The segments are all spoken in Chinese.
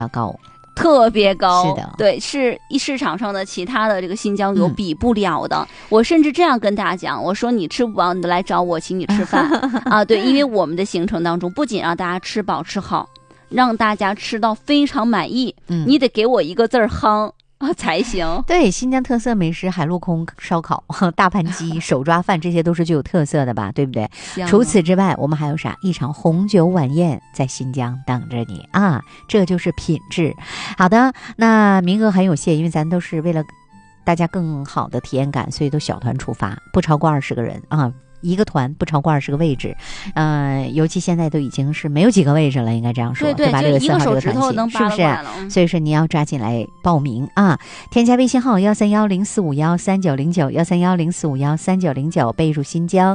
高。 特别高， 是的， 对，是市场上的其他的这个新疆油比不了的。我甚至这样跟大家讲，我说你吃不饱，你来找我，请你吃饭啊！对，因为我们的行程当中，不仅让大家吃饱吃好，让大家吃到非常满意，你得给我一个字儿夯。才行。 对，新疆特色美食海陆空烧烤、大盘鸡、手抓饭，这些都是具有特色的吧，对不对？除此之外，我们还有啥？一场红酒晚宴在新疆等着你啊！这就是品质。好的，那名额很有限，因为咱都是为了大家更好的体验感，所以都小团出发，不超过20个人啊。一个团不超过20个位置，尤其现在都已经是没有几个位置了，应该这样说， 对吧？6月4号这个团型是不是？所以说你要抓紧来报名啊！添加微信号13104513909，13104513909，备注新疆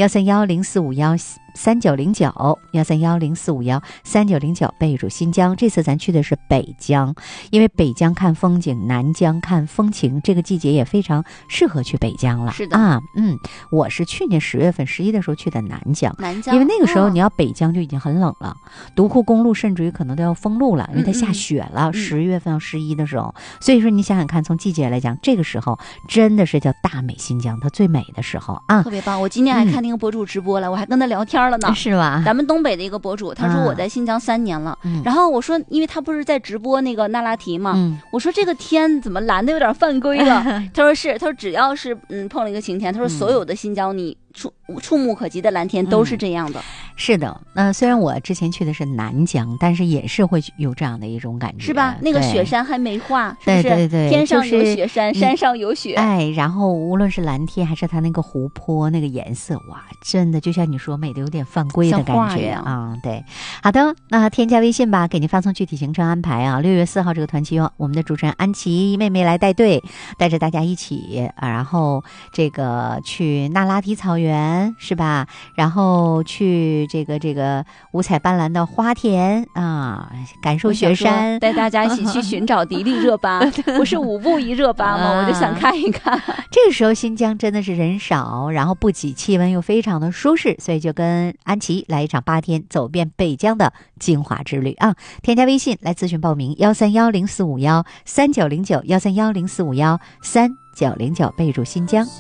13104513909，13104513909，备注新疆。这次咱去的是北疆，因为北疆看风景，南疆看风情，这个季节也非常适合去北疆了。 是的啊，我是去年10月份11的时候去的南疆，因为那个时候你要北疆就已经很冷了，独库公路甚至于可能都要封路了，因为它下雪了。10月份到11的时候，所以说你想想看，从季节来讲，这个时候真的是叫大美新疆，它最美的时候啊， 特别棒。我今天还看那个博主直播了，我还跟他聊天了呢， 是吧？ 咱们东北的一个博主，他说我在新疆3年了，然后我说，因为他不是在直播那个那拉提嘛，我说这个天怎么蓝的有点犯规了？他说是，他说只要是碰了一个晴天，他说所有的新疆你触目可及的蓝天都是这样的。 是的，虽然我之前去的是南疆，但是也是会有这样的一种感觉， 是吧？那个雪山还没化，是不是？ 对对对， 天上有雪山，山上有雪。 然后无论是蓝天还是它那个湖泊那个颜色，哇，真的就像你说，美的有点犯规的感觉啊。对，好的，那添加微信吧，给您发送具体行程安排啊。6月4号这个团期我们的主持人安琪妹妹来带队，带着大家一起然后这个去那拉提草原是吧？然后去这个五彩斑斓的花田啊，感受雪山， 带大家一起去寻找迪丽热巴，不是5步一热巴吗？我就想看一看。 这个时候新疆真的是人少，然后不挤，气温又非常的舒适，所以就跟安琪来一场8天走遍北疆的精华之旅啊！添加微信来咨询报名，13104513909，13104513909，备注新疆。